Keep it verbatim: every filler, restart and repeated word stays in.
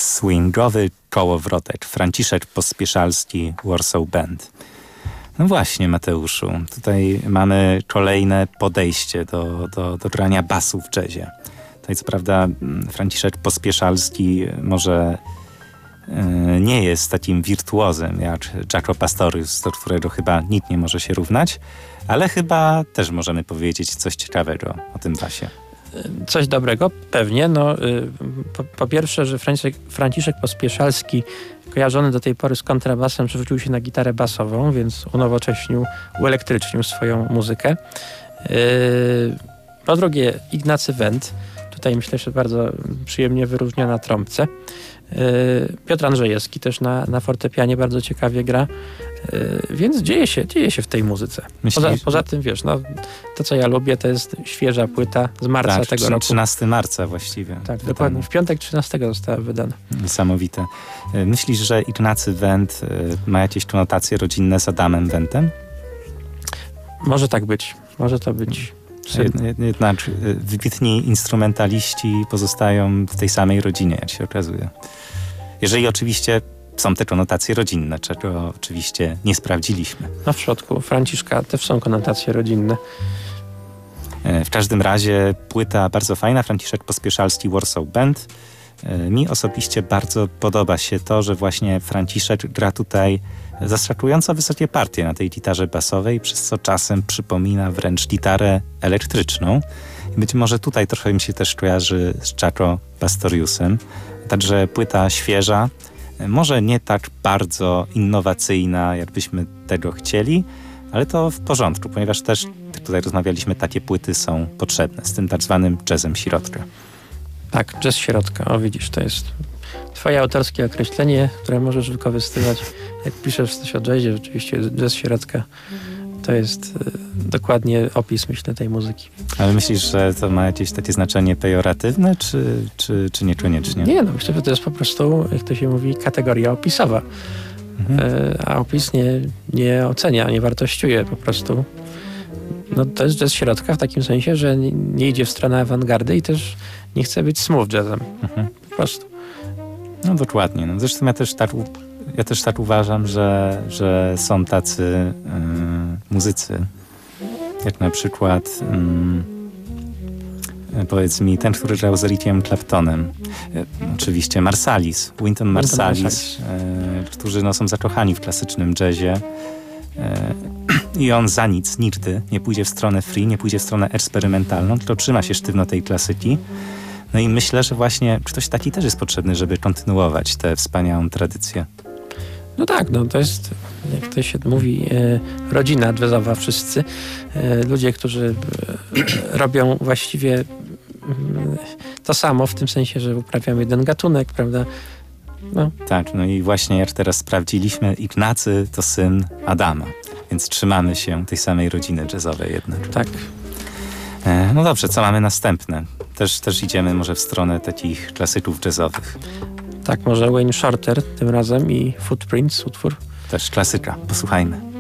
swingowy kołowrotek, Franciszek Pospieszalski, Warsaw Band. No właśnie, Mateuszu, tutaj mamy kolejne podejście do, do, do grania basu w jazzie. Tutaj co prawda Franciszek Pospieszalski może yy, nie jest takim wirtuozem jak Jaco Pastorius, do którego chyba nikt nie może się równać, ale chyba też możemy powiedzieć coś ciekawego o tym basie. Coś dobrego? Pewnie. No, po, po pierwsze, że Franciszek, Franciszek Pospieszalski, kojarzony do tej pory z kontrabasem, przerzucił się na gitarę basową, więc unowocześnił, uelektrycznił swoją muzykę. Po drugie, Ignacy Wendt. Tutaj myślę, że bardzo przyjemnie wyróżnia na trąbce. Piotr Andrzejewski też na, na fortepianie bardzo ciekawie gra. Więc dzieje się, dzieje się w tej muzyce. Myślisz, poza, poza tym, wiesz, no, to co ja lubię, to jest świeża płyta z marca tak, tego roku. trzynastego marca właściwie. Tak, wydana. dokładnie. W piątek trzynastego została wydana. Niesamowite. Myślisz, że Ignacy Wendt ma jakieś konotacje rodzinne z Adamem Wendtem? Może tak być. Może to być. Jed, jednak wybitni instrumentaliści pozostają w tej samej rodzinie, jak się okazuje. Jeżeli oczywiście są te konotacje rodzinne, czego oczywiście nie sprawdziliśmy. No w przypadku Franciszka też są konotacje rodzinne. W każdym razie płyta bardzo fajna, Franciszek Pospieszalski, Warsaw Band. Mi osobiście bardzo podoba się to, że właśnie Franciszek gra tutaj zaskakująco wysokie partie na tej gitarze basowej, przez co czasem przypomina wręcz gitarę elektryczną. I być może tutaj trochę mi się też kojarzy z Jaco Pastoriusem. Także płyta świeża, może nie tak bardzo innowacyjna, jakbyśmy tego chcieli, ale to w porządku, ponieważ też, jak tutaj rozmawialiśmy, takie płyty są potrzebne, z tym tak zwanym jazzem środka. Tak, jazz środka. O widzisz, to jest twoje autorskie określenie, które możesz wykorzystywać, jak piszesz coś o jazzie. Rzeczywiście jazz środka to jest y, dokładnie opis, myślę, tej muzyki. Ale myślisz, że to ma jakieś takie znaczenie pejoratywne, czy, czy, czy niekoniecznie? Nie, no myślę, że to jest po prostu, jak to się mówi, kategoria opisowa. Mhm. Y, a opis nie, nie ocenia, nie wartościuje po prostu. No to jest jazz środka w takim sensie, że nie, nie idzie w stronę awangardy i też nie chce być smooth jazzem. Mhm. Po prostu. No dokładnie. No, zresztą ja też tak, ja też tak uważam, że, że są tacy yy, muzycy, jak na przykład yy, powiedz mi, ten, który grał z Ericiem Claptonem. Yy, oczywiście Marsalis, Wynton Marsalis, Marsalis. Yy, którzy no, są zakochani w klasycznym jazzie. Yy, I on za nic, nigdy nie pójdzie w stronę free, nie pójdzie w stronę eksperymentalną, tylko trzyma się sztywno tej klasyki. No i myślę, że właśnie ktoś taki też jest potrzebny, żeby kontynuować tę wspaniałą tradycję. No tak, no to jest, jak to się mówi, e, rodzina jazzowa, wszyscy. E, ludzie, którzy e, robią właściwie e, to samo, w tym sensie, że uprawiają jeden gatunek, prawda? No. Tak, no i właśnie jak teraz sprawdziliśmy, Ignacy to syn Adama, więc trzymamy się tej samej rodziny jazzowej jednak. Tak. E, no dobrze, co mamy następne? Też, też idziemy może w stronę takich klasyków jazzowych. Tak, może Wayne Shorter tym razem i Footprints, utwór. Też klasyka, posłuchajmy.